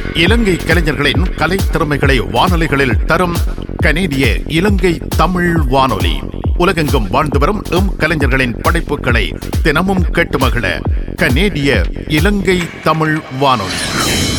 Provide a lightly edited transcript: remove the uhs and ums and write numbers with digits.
இலங்கை கலைஞர்களின் கலைத் திறமைகளை வானொலிகளில் தரும் கனேடிய இலங்கை தமிழ் வானொலி. உலகெங்கும் வாழ்ந்து வரும் கலைஞர்களின் படைப்புகளை தினமும் கேட்டு மகிழ கனேடிய இலங்கை தமிழ் வானொலி.